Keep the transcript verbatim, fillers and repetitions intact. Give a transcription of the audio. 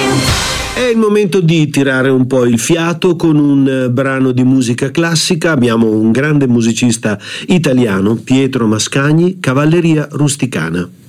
È il momento di tirare un po' il fiato con un brano di musica classica. Abbiamo un grande musicista italiano, Pietro Mascagni, Cavalleria Rusticana.